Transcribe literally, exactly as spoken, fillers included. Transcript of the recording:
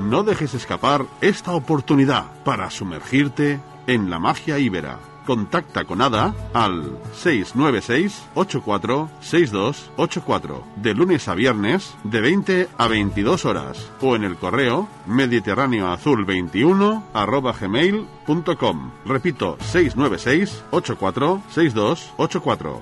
No dejes escapar esta oportunidad para sumergirte en la magia íbera. Contacta con Ada al seis nueve seis, ocho cuatro seis dos ocho cuatro, de lunes a viernes, de veinte a veintidós horas, o en el correo mediterráneoazul veintiuno arroba gmail punto com. Repito, seis nueve seis, ocho cuatro seis dos ocho cuatro.